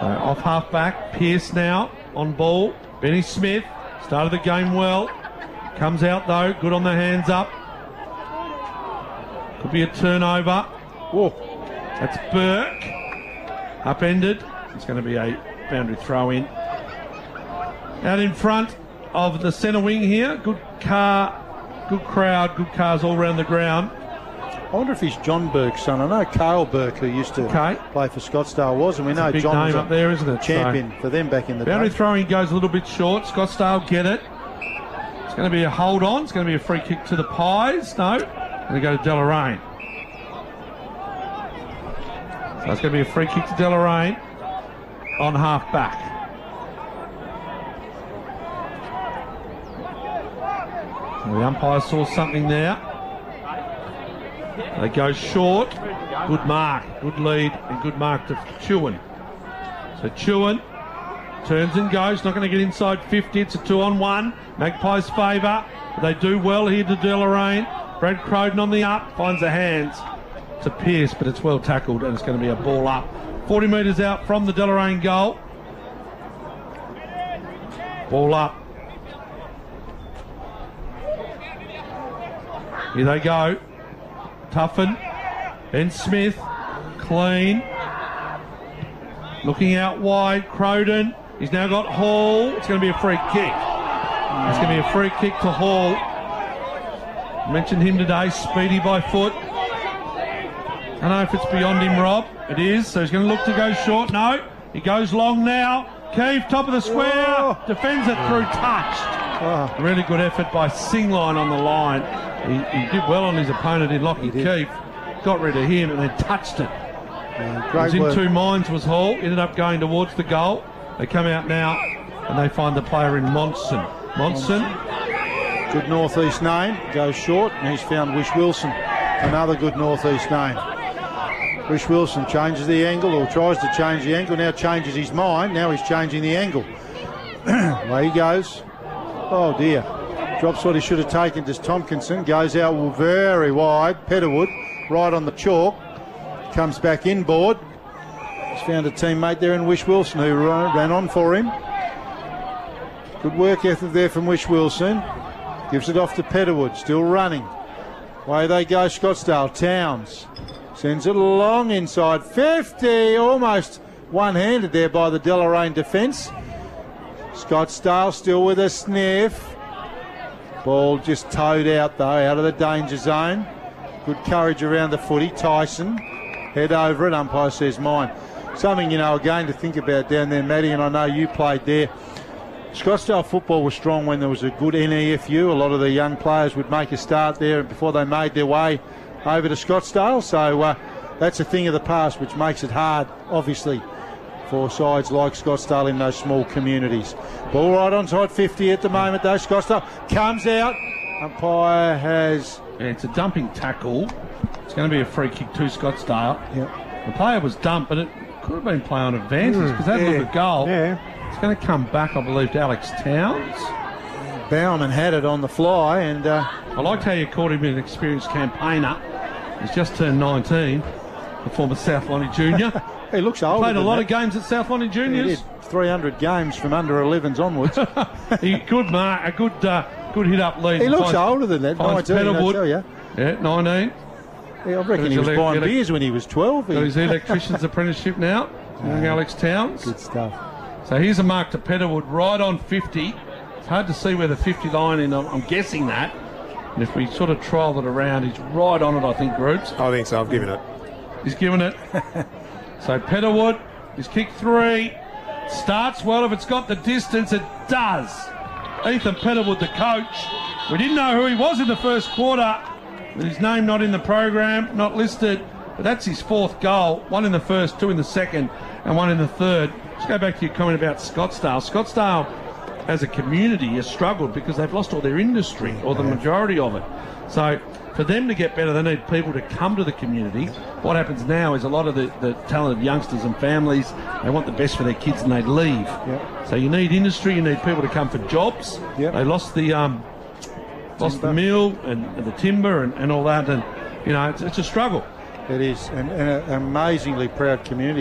So off half-back, Pearce now on ball. Benny Smith started the game well. Comes out though, good on the hands up. Could be a turnover. Whoa. That's Burke. Upended. It's going to be a boundary throw in. Out in front of the centre wing here. Good car, good crowd, good cars all around the ground. I wonder if he's John Burke's son. I know Cale Burke, who used to play for Scottsdale, was, and we know John was up there, isn't it? Champion for them back in the boundary day. Throwing goes a little bit short. Scottsdale get it. It's going to be a hold on. It's going to be a free kick to the Pies. No, going to go to Deloraine. So it's going to be a free kick to Deloraine on half back. So the umpire saw something there. They go short. Good mark, good lead, and good mark to Chewin. So Chewin turns and goes. Not going to get inside 50. It's a 2-on-1. Magpies favour. They do well here to Deloraine. Brad Crowden on the up. Finds the hands to Pearce, but it's well tackled, and it's going to be a ball up. 40 metres out from the Deloraine goal. Ball up. Here they go. Tuffin. Ben Smith. Clean. Looking out wide. Crowden. He's now got Hall. It's going to be a free kick. It's going to be a free kick to Hall. Mentioned him today. Speedy by foot. I don't know if it's beyond him, Rob. It is. So he's going to look to go short. No. He goes long now. Keefe, top of the square. Defends it through, touched. Really good effort by Singline on the line. He did well on his opponent in Lockie Keefe. Got rid of him and then touched it. He was in two minds, was Hall. Ended up going towards the goal. They come out now and they find the player in Monson. Good northeast name. Goes short and he's found Wish Wilson. Another good northeast name. Wish Wilson changes the angle, or tries to change the angle. Now changes his mind. Now he's changing the angle. Away he goes. Oh dear. Drops what he should have taken to Tompkinson. Goes out very wide. Petterwood right on the chalk. Comes back inboard. He's found a teammate there in Wish Wilson who ran on for him. Good work ethic there from Wish Wilson. Gives it off to Petterwood. Still running. Away they go, Scottsdale. Towns sends it long inside 50. Almost one-handed there by the Deloraine defence. Scottsdale still with a sniff. Ball just towed out though, out of the danger zone. Good courage around the footy. Tyson, head over it. Umpire says mine. Something, again to think about down there, Matty, and I know you played there. Scottsdale football was strong when there was a good NEFU. A lot of the young players would make a start there before they made their way over to Scottsdale. So that's a thing of the past, which makes it hard, obviously, for sides like Scottsdale in those small communities. Ball right onside 50 at the moment though. Scottsdale comes out. Umpire has... Yeah, it's a dumping tackle. It's going to be a free kick to Scottsdale. Yep. The player was dumped, but it could have been play on advantage because that looked a goal. Yeah. It's going to come back, I believe, to Alex Towns. Bauman had it on the fly, and... I liked how you called him an experienced campaigner. He's just turned 19, the former South Lonnie Junior. He looks older. Played a lot of games at South Lonnie Juniors. He did 300 games from under 11s onwards. He could mark a good hit up lead. He looks older than that. 19, I tell you. Yeah, 19. Yeah, I reckon he was buying beers when he was 12. Got his electrician's apprenticeship now. Young Alex Towns. Good stuff. So here's a mark to Petterwood right on 50. It's hard to see where the 50 line is. I'm guessing that. And if we sort of trial it around, he's right on it, I think, Groups. I think so. I've given it. He's given it. So Petterwood, his kick three. Starts well. If it's got the distance, it does. Ethan Petterwood, the coach. We didn't know who he was in the first quarter. His name not in the program, not listed. But that's his fourth goal. One in the first, two in the second, and one in the third. Let's go back to your comment about Scottsdale. Scottsdale, as a community, has struggled because they've lost all their industry, or the majority of it. So for them to get better, they need people to come to the community. What happens now is a lot of the talented youngsters and families, they want the best for their kids and they leave. Yep. So you need industry, you need people to come for jobs. Yep. They lost the mill and the timber and all that, and it's a struggle. It is, and an amazingly proud community.